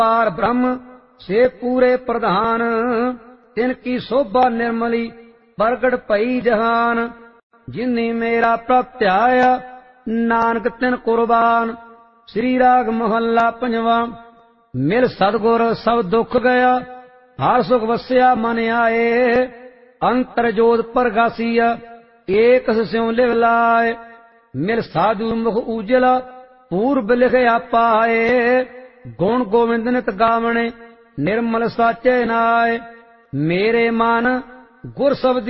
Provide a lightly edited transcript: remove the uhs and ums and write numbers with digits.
पार ब्रह्म से पूरे प्रधान, तिनकी शोभा निर्मली प्रगट भई जहान। जिन्नी मेरा प्रत्याया नानक तिन कुर्बान। श्री राग महला पंजवा। मिल सतगुर सब दुख गया, हर सुख वस्या मन आए। अंतर जोत प्रगासिया, एक स्यों लिव लाए। मिल साधु मुख उजला, पूर्व लिखया पाए। गुण गोविंद नित गावणे, निर्मल साचे नाय। मेरे मन गुर शब्द